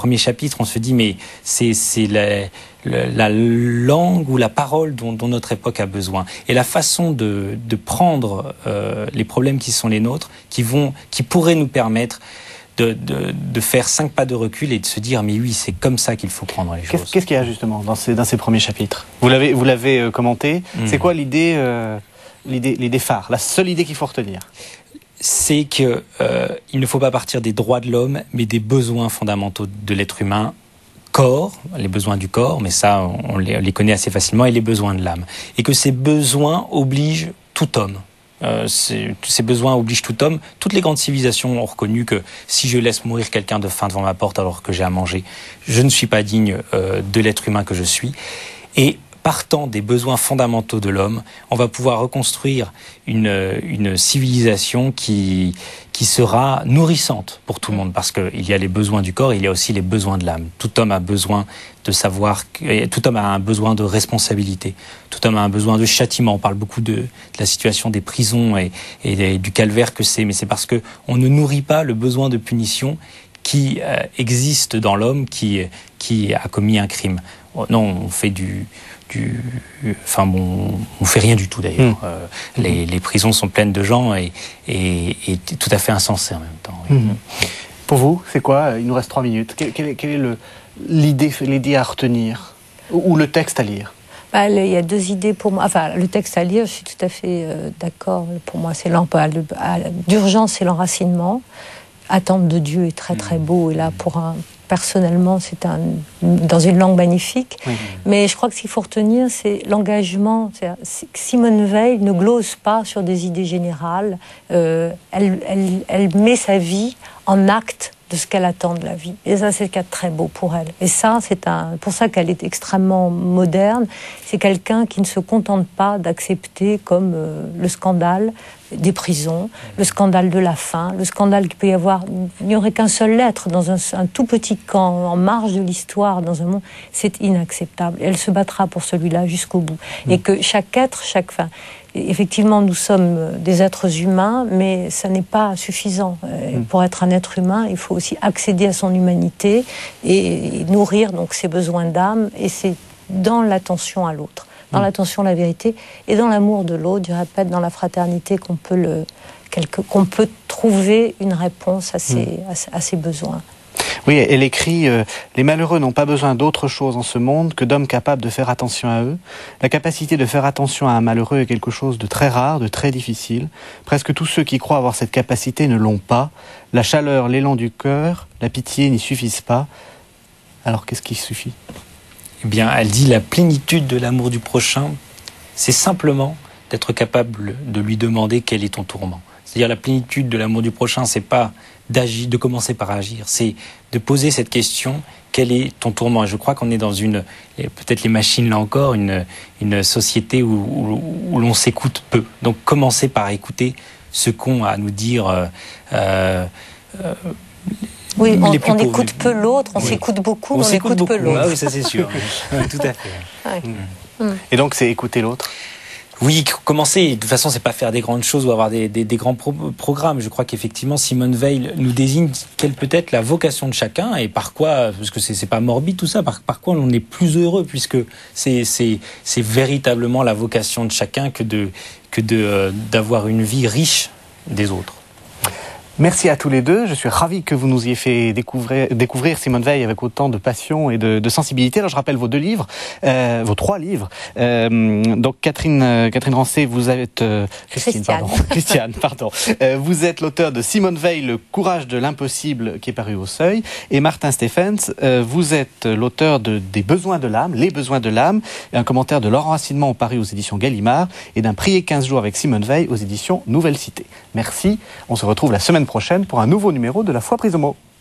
premiers chapitres, on se dit mais c'est la langue ou la parole dont notre époque a besoin. Et la façon de prendre les problèmes qui sont les nôtres, qui pourraient nous permettre de faire 5 pas de recul et de se dire mais oui, c'est comme ça qu'il faut prendre les choses. Qu'est-ce qu'il y a justement dans ces premiers chapitres ? Vous l'avez commenté. C'est quoi l'idée phare, la seule idée qu'il faut retenir ? C'est que il ne faut pas partir des droits de l'homme, mais des besoins fondamentaux de l'être humain. Corps, les besoins du corps, mais ça, on les connaît assez facilement, et les besoins de l'âme. Et que ces besoins obligent tout homme. Ces besoins obligent tout homme. Toutes les grandes civilisations ont reconnu que si je laisse mourir quelqu'un de faim devant ma porte alors que j'ai à manger, je ne suis pas digne de l'être humain que je suis. Et partant des besoins fondamentaux de l'homme, on va pouvoir reconstruire une civilisation qui sera nourrissante pour tout le monde, parce qu'il y a les besoins du corps, il y a aussi les besoins de l'âme. Tout homme a besoin de savoir, tout homme a un besoin de responsabilité, tout homme a un besoin de châtiment. On parle beaucoup de la situation des prisons et du calvaire que c'est, mais c'est parce que on ne nourrit pas le besoin de punition qui existe dans l'homme qui a commis un crime. Non, on fait on fait rien du tout d'ailleurs. Les prisons sont pleines de gens et tout à fait insensés en même temps. Oui. Pour vous, c'est quoi ? Il nous reste 3 minutes. Quelle est l'idée à retenir ou le texte à lire ? Il y a 2 idées pour moi. Enfin, le texte à lire, je suis tout à fait d'accord. Pour moi, c'est d'urgence, c'est l'enracinement. Attendre de Dieu est très très beau. Et là, personnellement, c'est dans une langue magnifique. Oui. Mais je crois que ce qu'il faut retenir, c'est l'engagement. Simone Veil ne glose pas sur des idées générales. Elle met sa vie en acte de ce qu'elle attend de la vie. Et ça, c'est le cas de très beau pour elle. Et ça, pour ça qu'elle est extrêmement moderne. C'est quelqu'un qui ne se contente pas d'accepter comme le scandale des prisons, le scandale de la faim, le scandale qu'il peut y avoir. Il n'y aurait qu'un seul être dans un tout petit camp, en marge de l'histoire, dans un monde. C'est inacceptable. Et elle se battra pour celui-là jusqu'au bout. Et que chaque être, effectivement, nous sommes des êtres humains, mais ça n'est pas suffisant. Pour être un être humain, il faut aussi accéder à son humanité et nourrir donc ses besoins d'âme. Et c'est dans l'attention à l'autre, dans l'attention à la vérité et dans l'amour de l'autre, je répète, dans la fraternité qu'on peut trouver une réponse à ses besoins. Oui, elle écrit « Les malheureux n'ont pas besoin d'autre chose en ce monde que d'hommes capables de faire attention à eux. La capacité de faire attention à un malheureux est quelque chose de très rare, de très difficile. Presque tous ceux qui croient avoir cette capacité ne l'ont pas. La chaleur, l'élan du cœur, la pitié n'y suffisent pas. Alors qu'est-ce qui suffit ? » Eh bien, elle dit la plénitude de l'amour du prochain, c'est simplement d'être capable de lui demander quel est ton tourment. C'est-à-dire la plénitude de l'amour du prochain, c'est pas de commencer par agir, c'est de poser cette question, quel est ton tourment ? Et je crois qu'on est dans peut-être les machines là encore, une société où l'on s'écoute peu. Donc commencer par écouter ce qu'ont à nous dire. Oui, on écoute peu l'autre, on s'écoute beaucoup, on écoute peu l'autre. Ah oui, ça c'est sûr. Tout à fait. Ouais. Et donc c'est écouter l'autre ? Oui, commencer. De toute façon, c'est pas faire des grandes choses ou avoir des grands programmes. Je crois qu'effectivement, Simone Veil nous désigne quelle peut être la vocation de chacun et par quoi, parce que c'est pas morbide tout ça, par quoi on est plus heureux, puisque c'est véritablement la vocation de chacun que d'avoir une vie riche des autres. Merci à tous les deux. Je suis ravi que vous nous ayez fait découvrir Simone Veil avec autant de passion et de sensibilité. Alors, je rappelle vos 2 livres, vos 3 livres. Donc, Catherine Rancé, vous êtes... Christiane, pardon. Vous êtes l'auteur de Simone Veil, Le courage de l'impossible, qui est paru au Seuil. Et Martin Stephens, vous êtes l'auteur des besoins de l'âme, Les besoins de l'âme, et un commentaire de l'enracinement paru aux éditions Gallimard et d'un Prier 15 jours avec Simone Veil aux éditions Nouvelle Cité. Merci. On se retrouve la semaine prochaine pour un nouveau numéro de La Foi prise au mot.